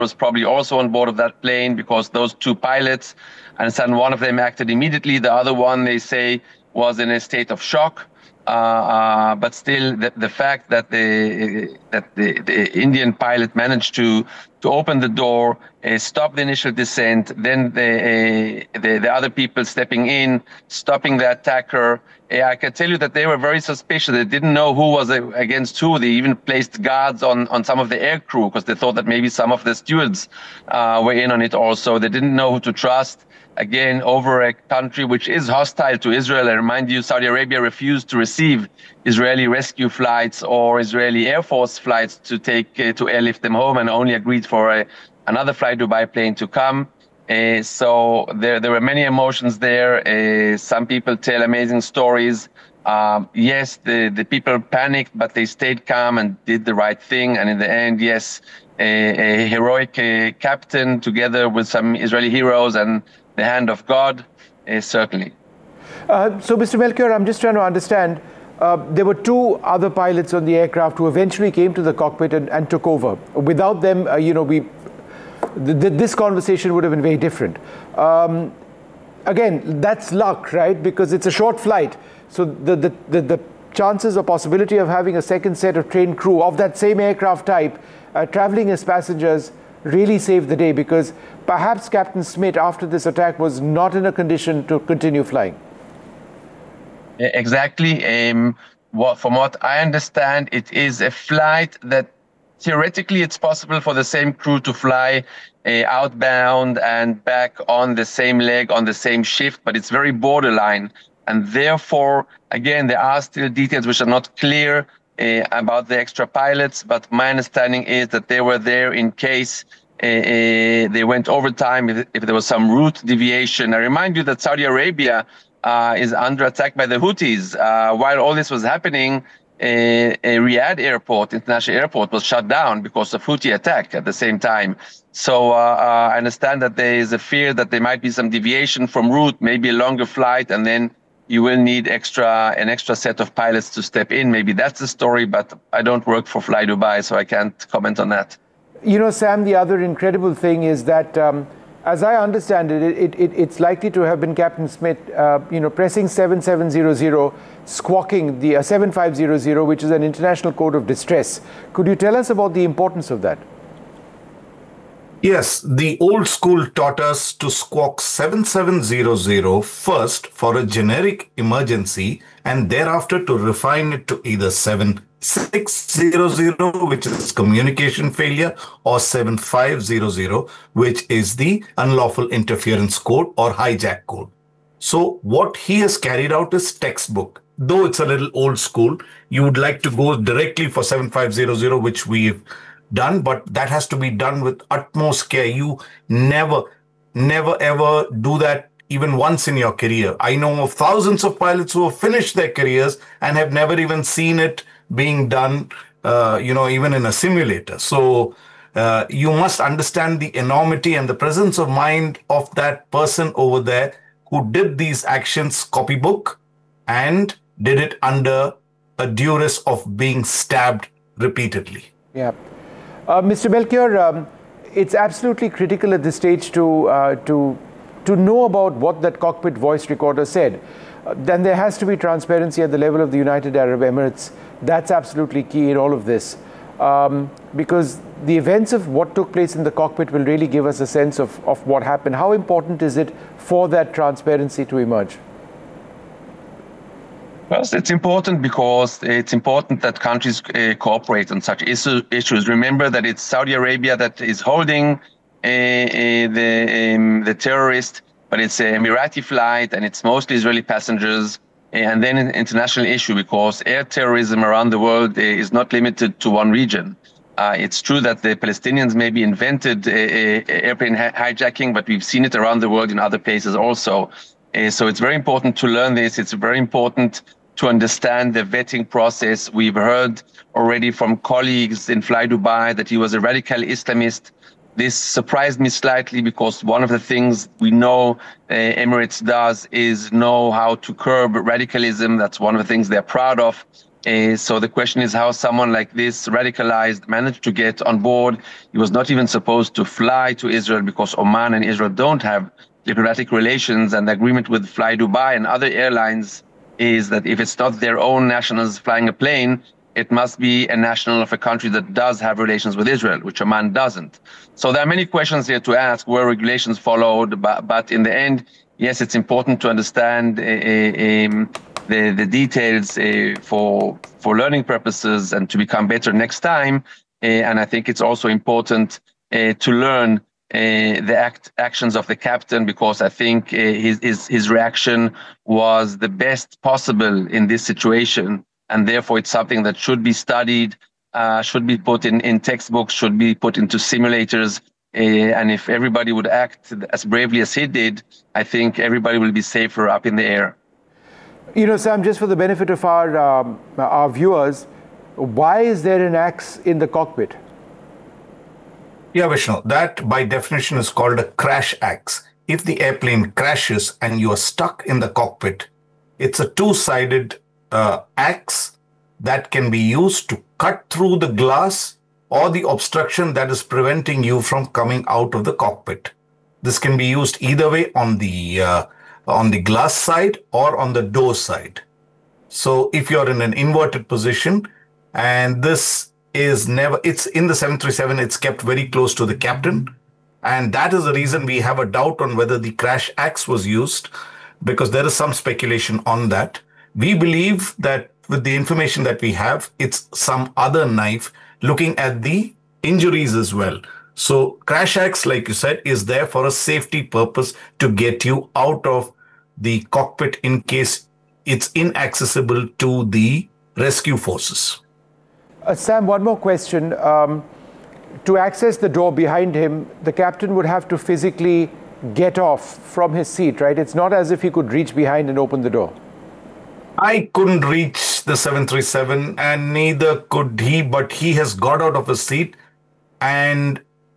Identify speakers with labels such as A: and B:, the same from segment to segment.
A: was probably also on board of that plane, because those two pilots, and suddenly one of them acted immediately. The other one, they say, was in a state of shock. But still, the fact that the Indian pilot managed to open the door, stop the initial descent, then the other people stepping in, stopping the attacker. I can tell you that they were very suspicious. They didn't know who was against who. They even placed guards on some of the air crew, because they thought that maybe some of the stewards were in on it also. They didn't know who to trust. Again, over a country which is hostile to Israel. I remind you, Saudi Arabia refused to receive Israeli rescue flights or Israeli Air Force flights to airlift them home, and only agreed for another Fly Dubai plane to come. So there were many emotions there. Some people tell amazing stories. Yes, the people panicked, but they stayed calm and did the right thing. And in the end, yes, a heroic captain together with some Israeli heroes and the hand of God, certainly.
B: So, Mr. Melchior, I'm just trying to understand. There were two other pilots on the aircraft who eventually came to the cockpit and took over. Without them, this conversation would have been very different. Again, that's luck, right? Because it's a short flight. So the chances or possibility of having a second set of trained crew of that same aircraft type traveling as passengers really saved the day, because perhaps Captain Smith, after this attack, was not in a condition to continue flying.
A: Exactly. From what I understand, it is a flight that theoretically it's possible for the same crew to fly outbound and back on the same leg, on the same shift, but it's very borderline. And therefore, again, there are still details which are not clear about the extra pilots, but my understanding is that they were there in case they went overtime, if there was some route deviation. I remind you that Saudi Arabia is under attack by the Houthis. While all this was happening, Riyadh airport, international airport, was shut down because of Houthi attack at the same time. So I understand that there is a fear that there might be some deviation from route, maybe a longer flight, and then you will need an extra set of pilots to step in. Maybe that's the story, but I don't work for Fly Dubai, so I can't comment on that.
B: You know, Sam, the other incredible thing is that, as I understand it, it's likely to have been Captain Smith, pressing 7700, squawking the 7500, which is an international code of distress. Could you tell us about the importance of that?
C: Yes, the old school taught us to squawk 7700 first for a generic emergency, and thereafter to refine it to either 7600, which is communication failure, or 7500, which is the unlawful interference code or hijack code. So what he has carried out is textbook. Though it's a little old school, you would like to go directly for 7500, which we've done, but that has to be done with utmost care. You never ever do that even once in your career. I know of thousands of pilots who have finished their careers and have never even seen it being done, even in a simulator. So you must understand the enormity and the presence of mind of that person over there who did these actions copybook and did it under a duress of being stabbed repeatedly.
B: Yeah. Mr. Melchior, it's absolutely critical at this stage to know about what that cockpit voice recorder said. Then there has to be transparency at the level of the United Arab Emirates. That's absolutely key in all of this, because the events of what took place in the cockpit will really give us a sense of what happened. How important is it for that transparency to emerge?
A: Well, it's important because it's important that countries cooperate on such issues. Remember that it's Saudi Arabia that is holding the terrorist, but it's an Emirati flight and it's mostly Israeli passengers. And then an international issue, because air terrorism around the world is not limited to one region. It's true that the Palestinians maybe invented airplane hijacking, but we've seen it around the world in other places also. So it's very important to learn this. It's very important to understand the vetting process. We've heard already from colleagues in Fly Dubai that he was a radical Islamist. This surprised me slightly, because one of the things we know Emirates does is know how to curb radicalism. That's one of the things they're proud of. So the question is how someone like this, radicalized, managed to get on board. He was not even supposed to fly to Israel because Oman and Israel don't have diplomatic relations, and the agreement with Fly Dubai and other airlines is that if it's not their own nationals flying a plane, it must be a national of a country that does have relations with Israel, which Oman doesn't. So there are many questions here to ask. Were regulations followed? But in the end, yes, it's important to understand the details for learning purposes and to become better next time. And I think it's also important to learn the actions of the captain, because I think his reaction was the best possible in this situation. And therefore, it's something that should be studied, should be put in textbooks, should be put into simulators. And if everybody would act as bravely as he did, I think everybody will be safer up in the air.
B: You know, Sam, just for the benefit of our viewers, why is there an axe in the cockpit?
C: Yeah, Vishnu, that by definition is called a crash axe. If the airplane crashes and you are stuck in the cockpit, it's a two-sided axe that can be used to cut through the glass or the obstruction that is preventing you from coming out of the cockpit. This can be used either way on the glass side or on the door side. So if you're in an inverted position, and this is it's in the 737, it's kept very close to the captain. And that is the reason we have a doubt on whether the crash axe was used, because there is some speculation on that. We believe that with the information that we have, it's some other knife, looking at the injuries as well. So crash axe, like you said, is there for a safety purpose to get you out of the cockpit in case it's inaccessible to the rescue forces.
B: Sam, one more question. To access the door behind him, the captain would have to physically get off from his seat, right? It's not as if he could reach behind and open the door.
C: I couldn't reach the 737 and neither could he, but he has got out of his seat. And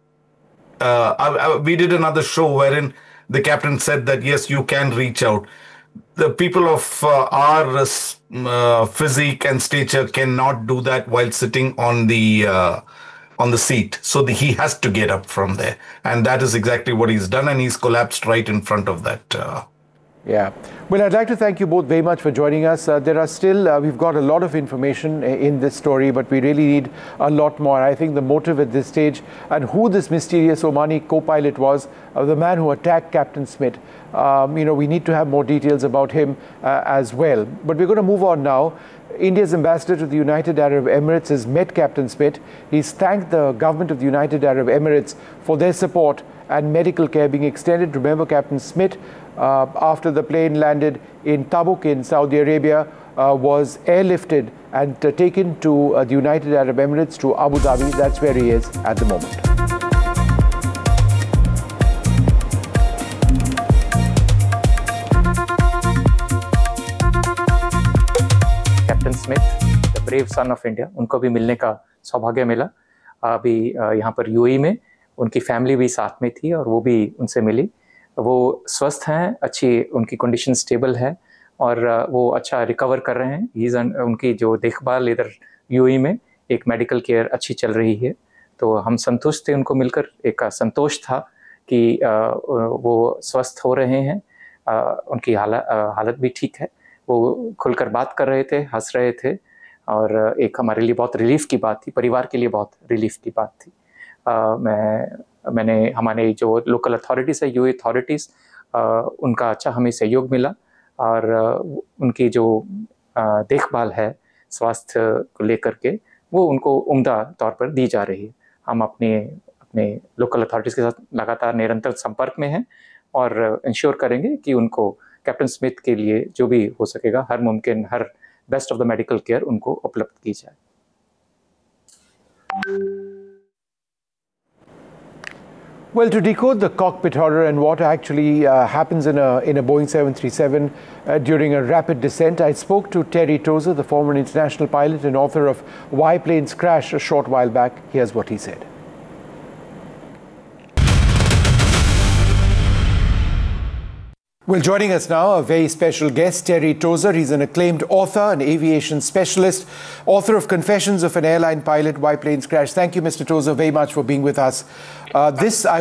C: we did another show wherein the captain said that, yes, you can reach out. The people of our physique and stature cannot do that while sitting on the seat. So he has to get up from there. And that is exactly what he's done. And he's collapsed right in front of that.
B: Yeah. Well, I'd like to thank you both very much for joining us. There are still, we've got a lot of information in this story, but we really need a lot more. I think the motive at this stage and who this mysterious Omani co-pilot was, the man who attacked Captain Smith, we need to have more details about him as well. But we're going to move on now. India's ambassador to the United Arab Emirates has met Captain Smith. He's thanked the government of the United Arab Emirates for their support and medical care being extended. Remember, Captain Smith, after the plane landed in Tabuk in Saudi Arabia, was airlifted and taken to the United Arab Emirates, to Abu Dhabi. That's where he is at the moment.
D: Captain Smith, the brave son of India, उनको भी मिलने का सौभाग्य मिला। अभी यहाँ पर UAE में उनकी फैमिली भी साथ में थी और वो भी उनसे मिली। वो स्वस्थ हैं, अच्छी उनकी कंडीशन स्टेबल है और वो अच्छा रिकवर कर रहे हैं। उनकी जो देखभाल इधर यूएई में एक मेडिकल केयर अच्छी चल रही है, तो हम संतुष्ट थे उनको मिलकर। एक संतोष था कि वो स्वस्थ हो रहे हैं, उनकी हालत भी ठीक है। वो खुलकर बात कर रहे थे, हंस रहे थे और एक हमारे लिए बहुत रिलीफ की बात थी, परिवार के लिए बहुत रिलीफ की बात थी। मैंने हमारे जो लोकल अथॉरिटीज़ है, यूएई अथॉरिटीज़, उनका अच्छा हमें सहयोग मिला और उनकी जो देखभाल है स्वास्थ्य को लेकर के, वो उनको उम्दा तौर पर दी जा रही है। हम अपने लोकल अथॉरिटीज़ के साथ लगातार निरंतर संपर्क में हैं और इंश्योर करेंगे कि उनको कैप्टन स्मिथ के लिए जो भी हो सकेगा, हर मुमकिन, her best of the medical care उनको उपलब्ध की जाए।
B: Well, to decode the cockpit horror and what actually happens in a Boeing 737 during a rapid descent, I spoke to Terry Tozer, the former international pilot and author of Why Planes Crash, a short while back. Here's what he said. Well, joining us now, a very special guest, Terry Tozer. He's an acclaimed author, an aviation specialist, author of Confessions of an Airline Pilot, Why Planes Crash. Thank you, Mr. Tozer, very much for being with us.